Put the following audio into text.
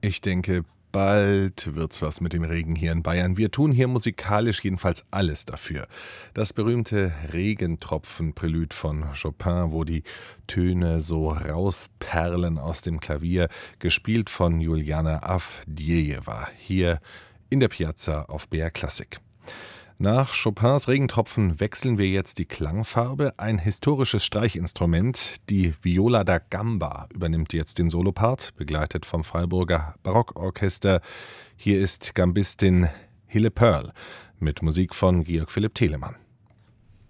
Ich denke, bald wird's was mit dem Regen hier in Bayern. Wir tun hier musikalisch jedenfalls alles dafür. Das berühmte Regentropfen-Prälude von Chopin, wo die Töne so rausperlen aus dem Klavier, gespielt von Juliana Avdjejewa, hier in der Piazza auf BR Klassik. Nach Chopins Regentropfen wechseln wir jetzt die Klangfarbe. Ein historisches Streichinstrument, die Viola da Gamba, übernimmt jetzt den Solopart, begleitet vom Freiburger Barockorchester. Hier ist Gambistin Hille Pearl mit Musik von Georg Philipp Telemann.